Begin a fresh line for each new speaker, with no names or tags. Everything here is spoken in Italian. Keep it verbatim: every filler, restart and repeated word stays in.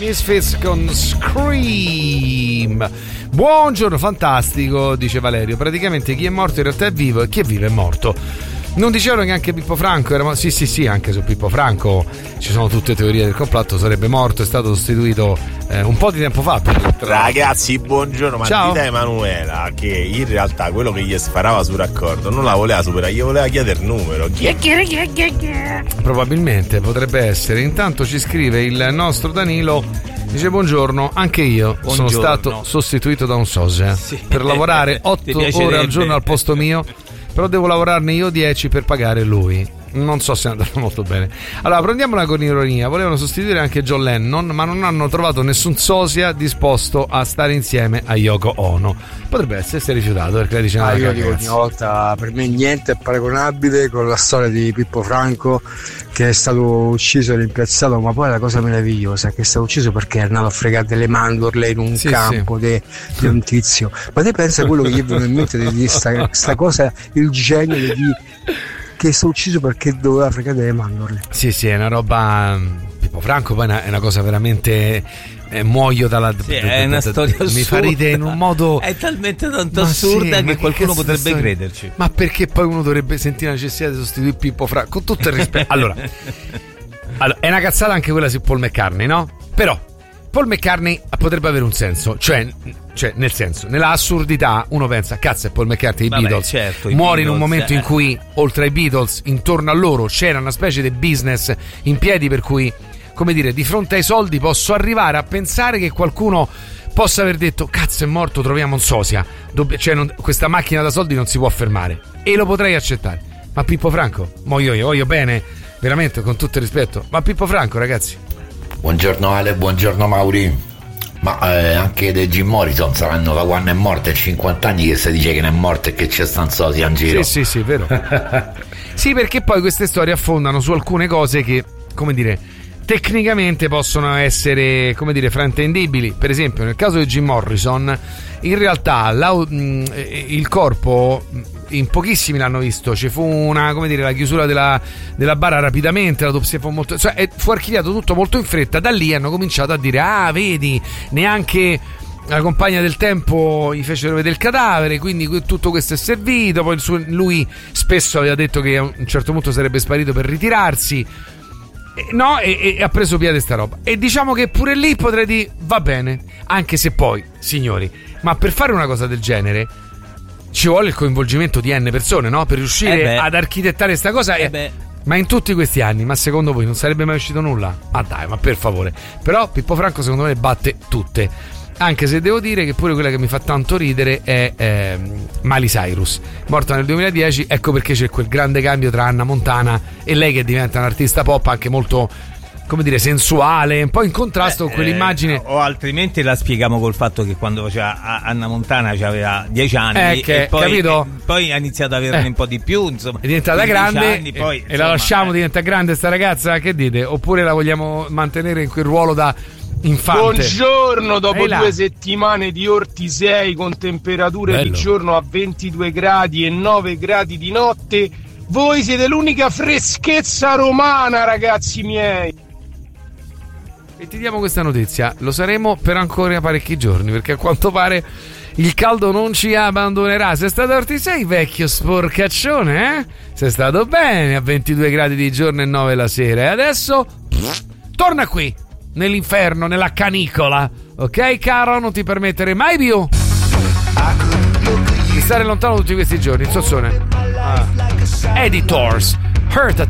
Misfits con Scream. Buongiorno, fantastico, dice Valerio. Praticamente chi è morto in realtà è vivo e chi è vivo è morto. Non dicevano che anche Pippo Franco era... Sì, sì, sì, anche su Pippo Franco ci sono tutte teorie del complotto. Sarebbe morto, è stato sostituito eh, un po' di tempo fa.
Ragazzi, buongiorno. Ma
ciao.
Dite a Emanuela che in realtà quello che gli sparava sul raccordo non la voleva superare, gli voleva chiedere il numero. Chi è, chi è, chi è, chi è, chi è?
Probabilmente potrebbe essere. Intanto ci scrive il nostro Danilo. Dice buongiorno, anche io buongiorno. Sono stato sostituito da un sosia sì. per lavorare otto ore al giorno al posto mio. Però devo lavorarne io dieci per pagare lui. Non so se è andato molto bene. Allora, prendiamola con ironia. Volevano sostituire anche John Lennon, ma non hanno trovato nessun sosia disposto a stare insieme a Yoko Ono. Potrebbe essere rifiutato perché lei dice:
ah, io dico ogni volta, per me niente è paragonabile con la storia di Pippo Franco, che è stato ucciso e rimpiazzato. Ma poi la cosa meravigliosa è che è stato ucciso perché è andato a fregare delle mandorle in un sì, campo sì. di un tizio. Ma te pensa quello che gli è venuto in mente di questa cosa, il genio di che è stato ucciso perché doveva fregare delle mandorle.
Sì, sì, è una roba. Pippo Franco poi è una cosa veramente. Eh, muoio dalla.
Sì, è una storia assurda.
Mi fa ridere in un modo.
È talmente tanto ma assurda sì, che qualcuno che potrebbe storia? crederci.
Ma perché poi uno dovrebbe sentire la necessità di sostituire Pippo Franco? Con tutto il rispetto. Allora, allora, è una cazzata anche quella su Paul McCartney, no? Però Paul McCartney potrebbe avere un senso, cioè, cioè nel senso, nella assurdità uno pensa, cazzo è Paul McCartney, i
Vabbè,
Beatles,
certo,
muore
i Beatles,
in un momento
eh.
in cui oltre ai Beatles intorno a loro c'era una specie di business in piedi, per cui, come dire, di fronte ai soldi posso arrivare a pensare che qualcuno possa aver detto cazzo è morto, troviamo un sosia, Dobb- cioè non, questa macchina da soldi non si può fermare, e lo potrei accettare. Ma Pippo Franco, muoio io, voglio bene, veramente, con tutto il rispetto, ma Pippo Franco, ragazzi.
Buongiorno Ale, buongiorno Mauri. Ma eh, anche dei Jim Morrison saranno da quando è morto, è cinquanta anni che si dice che non è morto e che c'è sta un sosia in giro.
Sì, sì, sì, vero. Sì, perché poi queste storie affondano su alcune cose che, come dire, tecnicamente possono essere, come dire, fraintendibili. Per esempio, nel caso di Jim Morrison, in realtà il corpo in pochissimi l'hanno visto, ci fu una, come dire, la chiusura della, della bara rapidamente, l'autopsia fu molto, cioè fu archiviato tutto molto in fretta. Da lì hanno cominciato a dire ah vedi, neanche la compagna del tempo gli fecero vedere il cadavere, quindi tutto questo è servito. Poi lui spesso aveva detto che a un certo punto sarebbe sparito per ritirarsi, no, e, e ha preso piede sta roba, e diciamo che pure lì potrei dire va bene, anche se poi, signori, ma per fare una cosa del genere ci vuole il coinvolgimento di N persone, no? Per riuscire
eh
ad architettare sta cosa.
Eh beh.
Ma in tutti questi anni, ma secondo voi non sarebbe mai uscito nulla? Ma dai, ma per favore. Però Pippo Franco secondo me batte tutte. Anche se devo dire che pure quella che mi fa tanto ridere è eh, Miley Cyrus, morta nel duemiladieci. Ecco perché c'è quel grande cambio tra Anna Montana e lei, che diventa un'artista pop anche molto, come dire, sensuale, un po' in contrasto eh, con quell'immagine.
Eh, o altrimenti la spieghiamo col fatto che quando faceva Anna Montana aveva dieci anni
eh, che,
e poi,
capito?
E poi ha iniziato ad averne eh. un po' di più, insomma. È
diventata grande
anni, poi,
e,
insomma,
e la lasciamo
eh.
diventa grande sta ragazza, che dite? Oppure la vogliamo mantenere in quel ruolo da infante?
Buongiorno, dopo due settimane di orti sei con temperature Bello. di giorno a ventidue gradi e nove gradi di notte, voi siete l'unica freschezza romana, ragazzi miei.
E ti diamo questa notizia, lo saremo per ancora parecchi giorni, perché a quanto pare il caldo non ci abbandonerà. Sei stato a Ortisei, vecchio sporcaccione, eh? Sei stato bene a ventidue gradi di giorno e nove la sera, e adesso pff, torna qui nell'inferno, nella canicola, ok caro? Non ti permettere mai più di stare lontano tutti questi giorni. Sozzone ah. Editors Hurt